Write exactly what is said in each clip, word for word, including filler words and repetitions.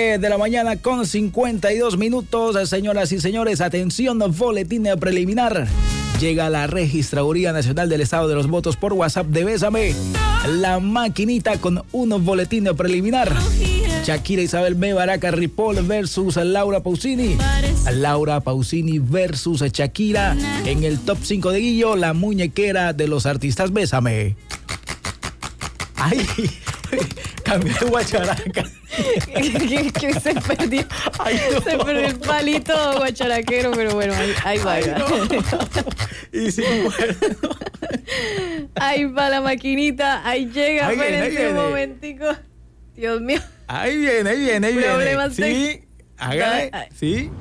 diez de la mañana con cincuenta y dos minutos. Señoras y señores, atención, boletín preliminar. Llega la Registraduría Nacional del Estado de los Votos por WhatsApp de Bésame. La maquinita con un boletín preliminar. Shakira Isabel B. Baraca Ripoll versus Laura Pausini. Laura Pausini versus Shakira. En el top cinco de Guillo, la muñequera de los artistas. Bésame. Ay, cambié de guacharaca. que, que se perdió. Ay, no. Se perdió el palito guacharaquero, pero bueno, ahí, ahí va. Ay, no. Y sí, bueno. Ahí va la maquinita, ahí llega, espérense un momentico. Dios mío. Ahí viene, ahí viene, ahí viene. Problemas sí, de... hágale, ay. Sí.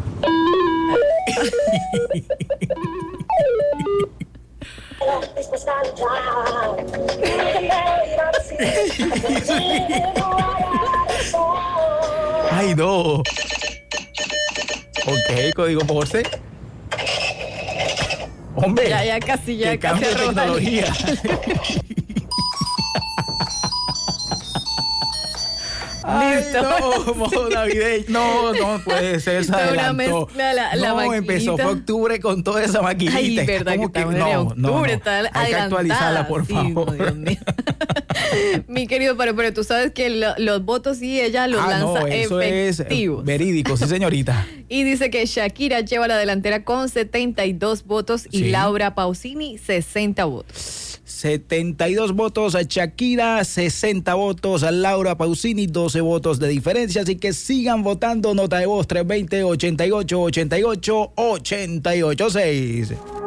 Ay, no. Ok, código Morse. Hombre. Ya, ya casi, ya casi. Cambio de tecnología. Listo. Ay, no, modo navideño. No, no puede ser, se adelantó. Mezcla, la, la no, maquinita. Empezó fue octubre con toda esa maquinita. Ay, verdad que, que no, en octubre, no, no. Está hay que actualizarla, por sí, favor. No, Dios mío. Mi querido Paro, pero tú sabes que lo, los votos sí ella los ah, lanza no, eso efectivos. Es verídico, sí, señorita. Y dice que Shakira lleva la delantera con setenta y dos votos y sí. Laura Pausini sesenta votos. setenta y dos votos a Shakira, sesenta votos a Laura Pausini, doce votos de diferencia, así que sigan votando. Nota de voz tres dos cero, ochenta y ocho, ochenta y ocho, ochenta y ocho, seis.